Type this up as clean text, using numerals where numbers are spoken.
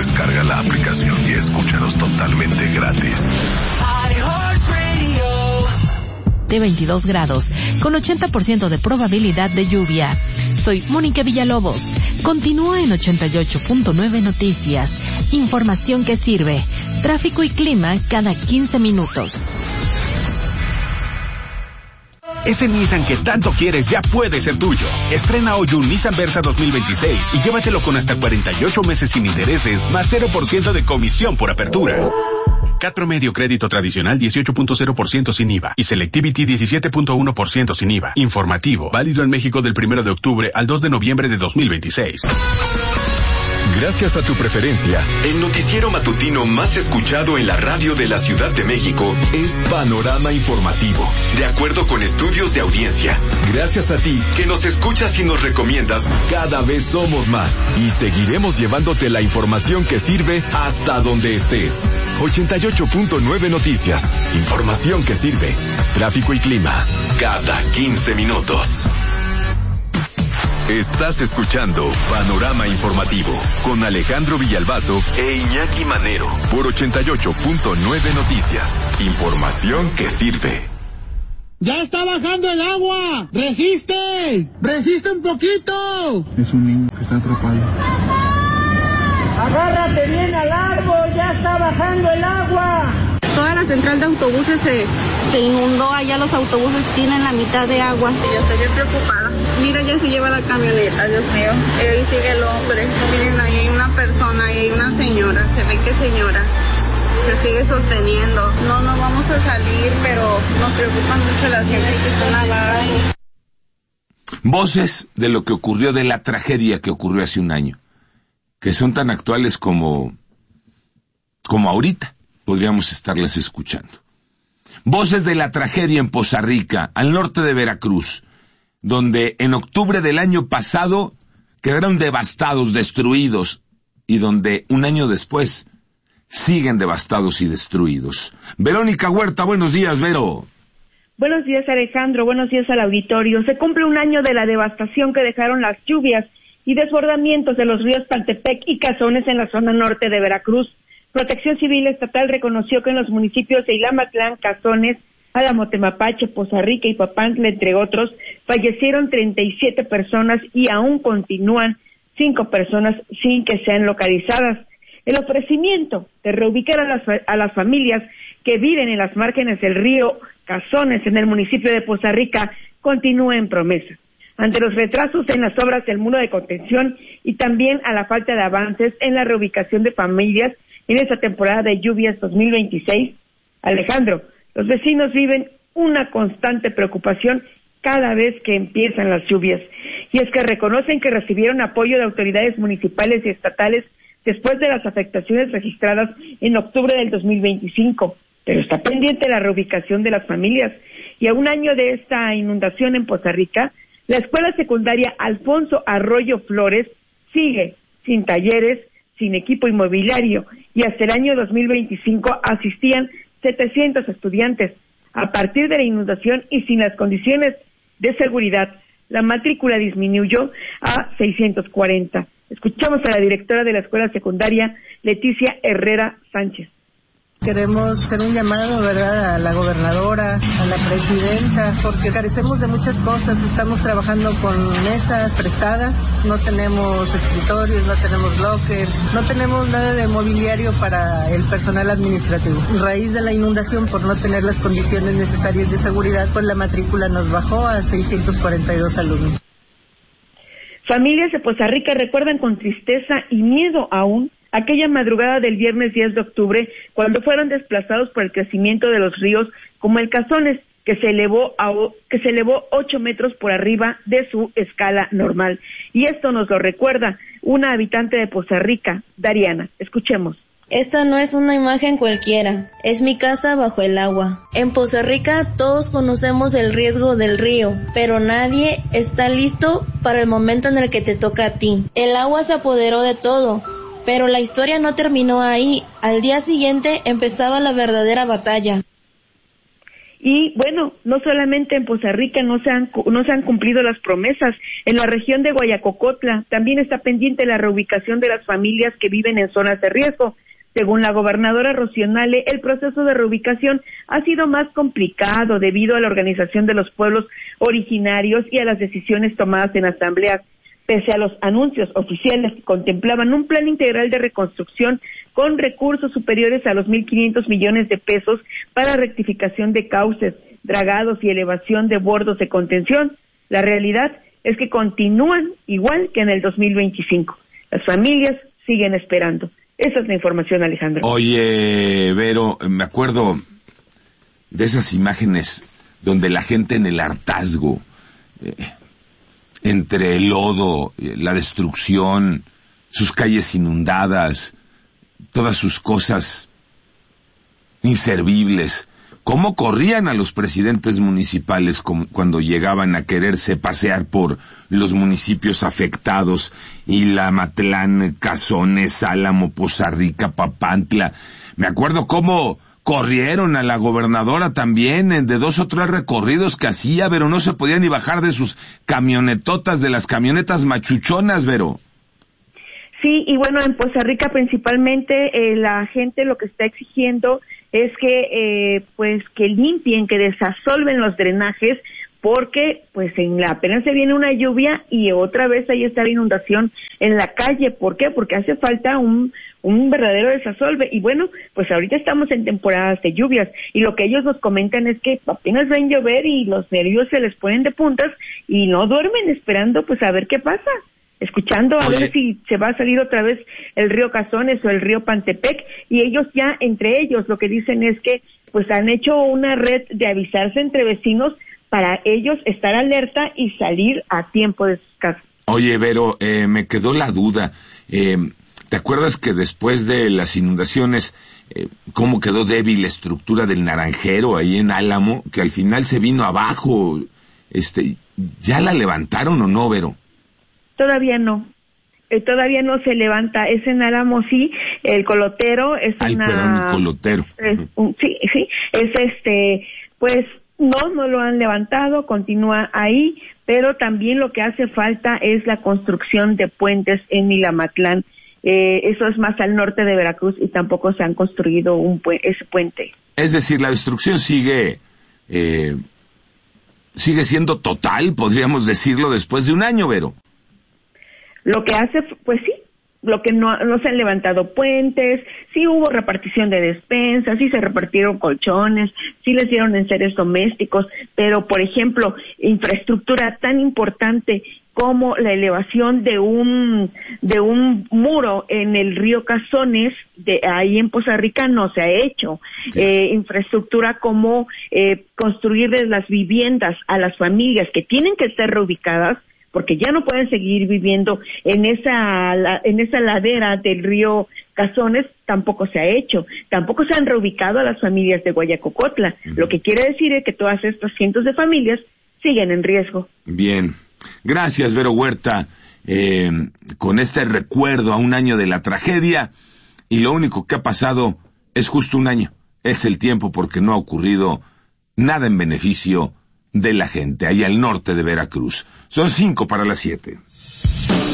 Descarga la aplicación y escúchanos totalmente gratis. De 22 grados, con 80% de probabilidad de lluvia. Soy Mónica Villalobos. Continúa en 88.9 Noticias. Información que sirve. Tráfico y clima cada 15 minutos. Ese Nissan que tanto quieres ya puede ser tuyo. Estrena hoy un Nissan Versa 2026 y llévatelo con hasta 48 meses sin intereses, más 0% de comisión por apertura. CAT promedio crédito tradicional 18.0% sin IVA y Selectivity 17.1% sin IVA. Informativo, válido en México del 1 de octubre al 2 de noviembre de 2026. Gracias a tu preferencia, el noticiero matutino más escuchado en la radio de la Ciudad de México es Panorama Informativo, de acuerdo con estudios de audiencia. Gracias a ti, que nos escuchas y nos recomiendas, cada vez somos más y seguiremos llevándote la información que sirve hasta donde estés. 88.9 Noticias, información que sirve. Tráfico y clima, cada 15 minutos. Estás escuchando Panorama Informativo con Alejandro Villalbazo e Iñaki Manero por 88.9 Noticias. Información que sirve. ¡Ya está bajando el agua! ¡Resiste! ¡Resiste un poquito! Es un niño que está atrapado. ¡Agárrate bien al árbol! ¡Ya está bajando el agua! Toda la central de autobuses se inundó, allá los autobuses tienen la mitad de agua. Yo estoy bien preocupada. Mira, ya se lleva la camioneta, Dios mío. Y ahí sigue el hombre. Miren, ahí hay una persona, ahí hay una señora. Se ve que señora se sigue sosteniendo. No vamos a salir, pero nos preocupa mucho la gente que está en la barra. Voces de lo que ocurrió, de la tragedia que ocurrió hace un año, que son tan actuales como ahorita podríamos estarlas escuchando. Voces de la tragedia en Poza Rica, al norte de Veracruz, donde en octubre del año pasado quedaron devastados, destruidos, y donde un año después siguen devastados y destruidos. Verónica Huerta, buenos días, Vero. Buenos días, Alejandro, buenos días al auditorio. Se cumple un año de la devastación que dejaron las lluvias y desbordamientos de los ríos Pantepec y Cazones en la zona norte de Veracruz. Protección Civil Estatal reconoció que en los municipios de Ilamatlán, Cazones, Álamo, Temapache, Poza Rica y Papantla, entre otros, fallecieron 37 personas y aún continúan 5 personas sin que sean localizadas. El ofrecimiento de reubicar a las familias que viven en las márgenes del río Cazones en el municipio de Poza Rica continúa en promesa. Ante los retrasos en las obras del muro de contención y también a la falta de avances en la reubicación de familias en esta temporada de lluvias 2026, Alejandro, los vecinos viven una constante preocupación cada vez que empiezan las lluvias. Y es que reconocen que recibieron apoyo de autoridades municipales y estatales después de las afectaciones registradas en octubre del 2025, pero está pendiente la reubicación de las familias. Y a un año de esta inundación en Poza Rica, la escuela secundaria Alfonso Arroyo Flores sigue sin talleres, sin equipo inmobiliario, y hasta el año 2025 asistían 700 estudiantes. A partir de la inundación y sin las condiciones de seguridad, la matrícula disminuyó a 640. Escuchamos a la directora de la escuela secundaria, Leticia Herrera Sánchez. Queremos hacer un llamado, ¿verdad?, a la gobernadora, a la presidenta, porque carecemos de muchas cosas. Estamos trabajando con mesas prestadas, no tenemos escritorios, no tenemos lockers, no tenemos nada de mobiliario para el personal administrativo. A raíz de la inundación, por no tener las condiciones necesarias de seguridad, pues la matrícula nos bajó a 642 alumnos. Familias de Poza Rica recuerdan con tristeza y miedo aún aquella madrugada del viernes 10 de octubre, cuando fueron desplazados por el crecimiento de los ríos, como el Cazones, que se elevó 8 metros por arriba de su escala normal. Y esto nos lo recuerda una habitante de Poza Rica, Dariana. Escuchemos. Esta no es una imagen cualquiera, es mi casa bajo el agua. En Poza Rica todos conocemos el riesgo del río, pero nadie está listo para el momento en el que te toca a ti. El agua se apoderó de todo, pero la historia no terminó ahí. Al día siguiente empezaba la verdadera batalla. Y bueno, no solamente en Poza Rica no se han cumplido las promesas, en la región de Guayacocotla también está pendiente la reubicación de las familias que viven en zonas de riesgo. Según la gobernadora Rocío Nale, el proceso de reubicación ha sido más complicado debido a la organización de los pueblos originarios y a las decisiones tomadas en asambleas. Pese a los anuncios oficiales que contemplaban un plan integral de reconstrucción con recursos superiores a los 1.500 millones de pesos para rectificación de cauces, dragados y elevación de bordos de contención, la realidad es que continúan igual que en el 2025. Las familias siguen esperando. Esa es la información, Alejandro. Oye, Vero, me acuerdo de esas imágenes donde la gente en el hartazgo, entre el lodo, la destrucción, sus calles inundadas, todas sus cosas inservibles, cómo corrían a los presidentes municipales cuando llegaban a quererse pasear por los municipios afectados, Ilamatlán, Cazones, Álamo, Poza Rica, Papantla. Me acuerdo cómo corrieron a la gobernadora también de 2 o 3 recorridos que hacía, pero no se podía ni bajar de sus camionetotas, de las camionetas machuchonas, Vero. Sí, y bueno, en Poza Rica principalmente la gente lo que está exigiendo es que que limpien, que desasolven los drenajes, porque pues apenas se viene una lluvia y otra vez ahí está la inundación en la calle. ¿Por qué? Porque hace falta un verdadero desasolve. Y bueno, pues ahorita estamos en temporadas de lluvias y lo que ellos nos comentan es que apenas ven llover y los nervios se les ponen de puntas y no duermen esperando pues a ver qué pasa. Escuchando a ver si se va a salir otra vez el río Cazones o el río Pantepec, y ellos ya, entre ellos, lo que dicen es que pues han hecho una red de avisarse entre vecinos para ellos estar alerta y salir a tiempo de sus casas. Oye, Vero, me quedó la duda. ¿Te acuerdas que después de las inundaciones, cómo quedó débil la estructura del Naranjero ahí en Álamo, que al final se vino abajo? ¿Ya la levantaron o no, Vero? Todavía no se levanta. Es en Álamo, sí, el colotero es el colotero. Sí, es pues no lo han levantado, continúa ahí, pero también lo que hace falta es la construcción de puentes en Ilamatlán. Eso es más al norte de Veracruz y tampoco se han construido ese puente. Es decir, la destrucción sigue siendo total, podríamos decirlo, después de un año, Vero. Lo que hace, pues sí, lo que no se han levantado puentes, sí hubo repartición de despensas, sí se repartieron colchones, sí les dieron enseres domésticos, pero por ejemplo, infraestructura tan importante como la elevación de un muro en el río Cazones, ahí en Poza Rica, no se ha hecho. Sí. Infraestructura como construirles las viviendas a las familias que tienen que ser reubicadas, porque ya no pueden seguir viviendo en esa ladera del río Cazones, tampoco se ha hecho. Tampoco se han reubicado a las familias de Guayacocotla. Uh-huh. Lo que quiere decir es que todas estas cientos de familias siguen en riesgo. Bien. Gracias, Vero Huerta, con este recuerdo a un año de la tragedia, y lo único que ha pasado es justo un año. Es el tiempo porque no ha ocurrido nada en beneficio de la gente, allá al norte de Veracruz. Son 5 para las 7.